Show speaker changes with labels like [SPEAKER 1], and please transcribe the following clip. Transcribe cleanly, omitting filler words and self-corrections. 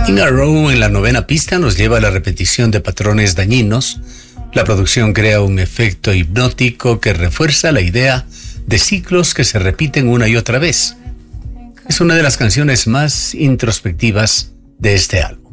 [SPEAKER 1] In a Row, en la novena pista, nos lleva a la repetición de patrones dañinos. La producción crea un efecto hipnótico que refuerza la idea de ciclos que se repiten una y otra vez. Es una de las canciones más introspectivas de este álbum.